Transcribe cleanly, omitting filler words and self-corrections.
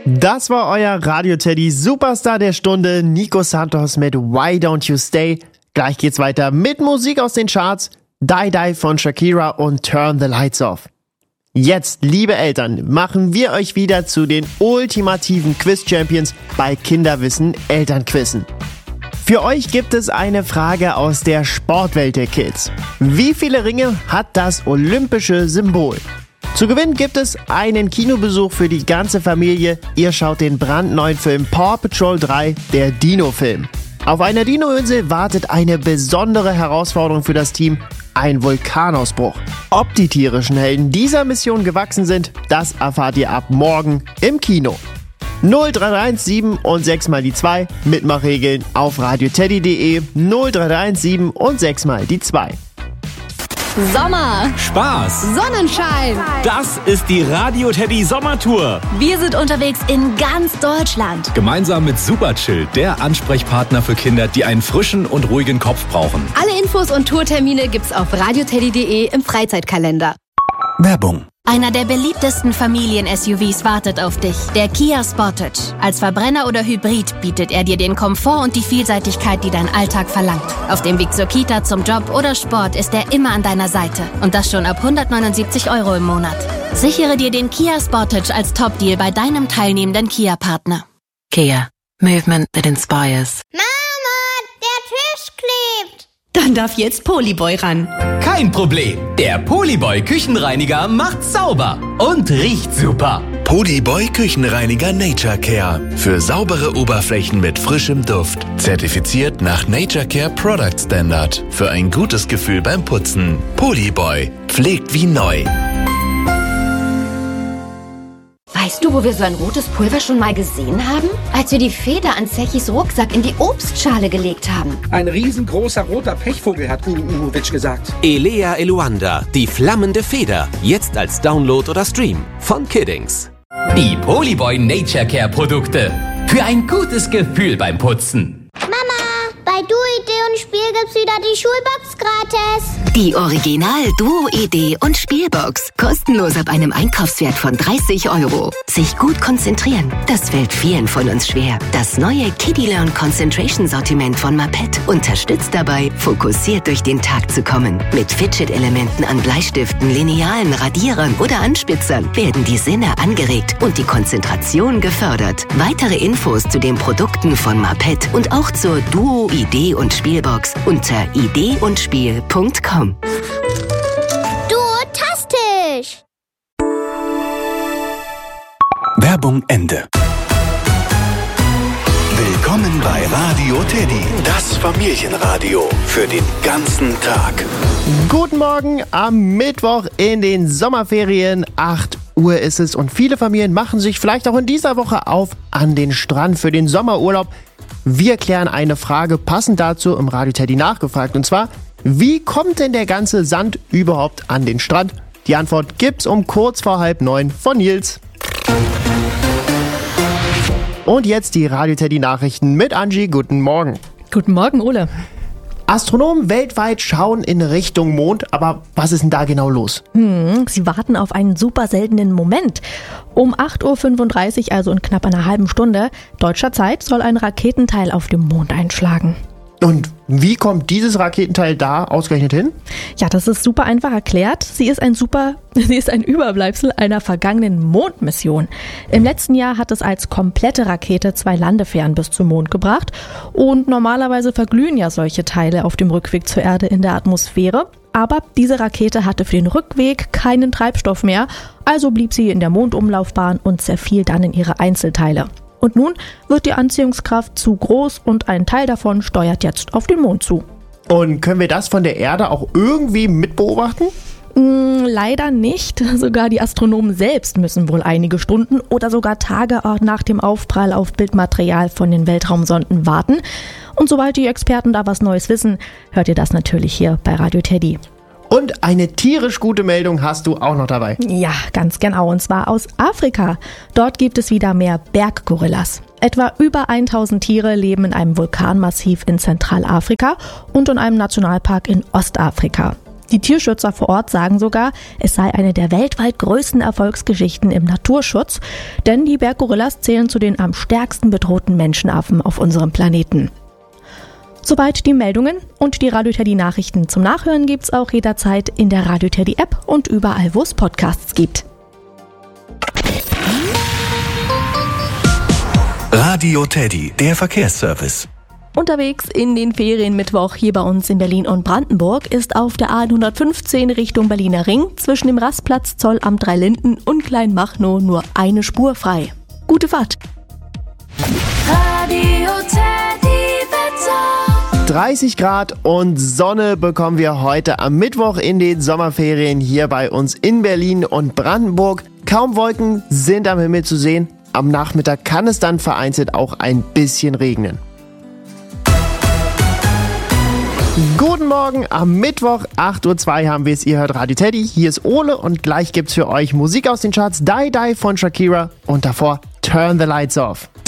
Das war euer Radio-Teddy Superstar der Stunde, Nico Santos mit Why Don't You Stay. Gleich geht's weiter mit Musik aus den Charts, Die Die von Shakira und Turn the Lights Off. Jetzt, liebe Eltern, machen wir euch wieder zu den ultimativen Quiz-Champions bei Kinderwissen Elternquizzen. Für euch gibt es eine Frage aus der Sportwelt der Kids. Wie viele Ringe hat das olympische Symbol? Zu gewinnen gibt es einen Kinobesuch für die ganze Familie. Ihr schaut den brandneuen Film Paw Patrol 3, der Dino-Film. Auf einer Dino-Insel wartet eine besondere Herausforderung für das Team, ein Vulkanausbruch. Ob die tierischen Helden dieser Mission gewachsen sind, das erfahrt ihr ab morgen im Kino. 0317 und 6 mal die 2, Mitmachregeln auf radioteddy.de, 0317 und 6 mal die 2. Sommer, Spaß, Sonnenschein. das ist die Radio-Teddy Sommertour. Wir sind unterwegs in ganz Deutschland. Gemeinsam mit Superchill, der Ansprechpartner für Kinder, die einen frischen und ruhigen Kopf brauchen. Alle Infos und Tourtermine gibt's auf radioteddy.de im Freizeitkalender. Werbung. Einer der beliebtesten Familien-SUVs wartet auf dich, der Kia Sportage. Als Verbrenner oder Hybrid bietet er dir den Komfort und die Vielseitigkeit, die dein Alltag verlangt. Auf dem Weg zur Kita, zum Job oder Sport ist er immer an deiner Seite. Und das schon ab 179 € im Monat. Sichere dir den Kia Sportage als Top-Deal bei deinem teilnehmenden Kia-Partner. Kia. Movement that inspires. Mama, der Tisch klebt. Dann darf jetzt Polyboy ran. Kein Problem. Der Polyboy Küchenreiniger macht sauber und riecht super. Polyboy Küchenreiniger Nature Care. Für saubere Oberflächen mit frischem Duft. Zertifiziert nach Nature Care Product Standard. Für ein gutes Gefühl beim Putzen. Polyboy. Pflegt wie neu. Weißt du, wo wir so ein rotes Pulver schon mal gesehen haben? Als wir die Feder an Zechis Rucksack in die Obstschale gelegt haben. Ein riesengroßer roter Pechvogel, hat Uwitsch gesagt. Elea Eluanda, die flammende Feder. Jetzt als Download oder Stream von Kiddings. Die Polyboy Nature Care Produkte. Für ein gutes Gefühl beim Putzen. Mama, bei Duo-Idee und Spiel gibt's wieder die Schulbox gratis. Die Original Duo-Idee und Spielbox. Kostenlos ab einem Einkaufswert von 30 €. Sich gut konzentrieren, das fällt vielen von uns schwer. Das neue Kiddie Learn Concentration Sortiment von Mapet unterstützt dabei, fokussiert durch den Tag zu kommen. Mit Fidget-Elementen an Bleistiften, Linealen, Radierern oder Anspitzern werden die Sinne angeregt und die Konzentration gefördert. Weitere Infos zu den Produkten von Mapet und auch zur Duo-Idee und Spielbox unter ideeundspiel.com. Duotastisch. Werbung Ende. Willkommen bei Radio Teddy, das Familienradio für den ganzen Tag. Guten Morgen am Mittwoch in den Sommerferien. 8 Uhr ist es und viele Familien machen sich vielleicht auch in dieser Woche auf an den Strand für den Sommerurlaub. Wir klären eine Frage passend dazu im Radio Teddy nachgefragt. Und zwar, wie kommt denn der ganze Sand überhaupt an den Strand? Die Antwort gibt's um kurz vor 8:30 von Nils. Und jetzt die Radio Teddy Nachrichten mit Angie. Guten Morgen. Guten Morgen, Ole. Astronomen weltweit schauen in Richtung Mond, aber was ist denn da genau los? Sie warten auf einen super seltenen Moment. Um 8:35 Uhr, also in knapp einer halben Stunde deutscher Zeit, soll ein Raketenteil auf dem Mond einschlagen. Und wie kommt dieses Raketenteil da ausgerechnet hin? Ja, das ist super einfach erklärt. Sie ist ein Überbleibsel einer vergangenen Mondmission. Im letzten Jahr hat es als komplette Rakete 2 Landefähren bis zum Mond gebracht. Und normalerweise verglühen ja solche Teile auf dem Rückweg zur Erde in der Atmosphäre. Aber diese Rakete hatte für den Rückweg keinen Treibstoff mehr. Also blieb sie in der Mondumlaufbahn und zerfiel dann in ihre Einzelteile. Und nun wird die Anziehungskraft zu groß und ein Teil davon steuert jetzt auf den Mond zu. Und können wir das von der Erde auch irgendwie mitbeobachten? Leider nicht. Sogar die Astronomen selbst müssen wohl einige Stunden oder sogar Tage nach dem Aufprall auf Bildmaterial von den Weltraumsonden warten. Und sobald die Experten da was Neues wissen, hört ihr das natürlich hier bei Radio Teddy. Und eine tierisch gute Meldung hast du auch noch dabei. Ja, ganz genau. Und zwar aus Afrika. Dort gibt es wieder mehr Berggorillas. Etwa über 1000 Tiere leben in einem Vulkanmassiv in Zentralafrika und in einem Nationalpark in Ostafrika. Die Tierschützer vor Ort sagen sogar, es sei eine der weltweit größten Erfolgsgeschichten im Naturschutz, denn die Berggorillas zählen zu den am stärksten bedrohten Menschenaffen auf unserem Planeten. Soweit die Meldungen und die Radio Teddy Nachrichten zum Nachhören gibt's auch jederzeit in der Radio Teddy App und überall, wo es Podcasts gibt. Radio Teddy, der Verkehrsservice. Unterwegs in den Ferienmittwoch hier bei uns in Berlin und Brandenburg ist auf der A115 Richtung Berliner Ring zwischen dem Rastplatz Zollamt 3 Linden und Kleinmachnow nur eine Spur frei. Gute Fahrt! Radio Teddy Wetter. 30 Grad und Sonne bekommen wir heute am Mittwoch in den Sommerferien hier bei uns in Berlin und Brandenburg. Kaum Wolken sind am Himmel zu sehen. Am Nachmittag kann es dann vereinzelt auch ein bisschen regnen. Guten Morgen, am Mittwoch 8:02 Uhr haben wir es. Ihr hört Radio Teddy, hier ist Ole und gleich gibt's für euch Musik aus den Charts Die Die von Shakira und davor Turn the Lights Off.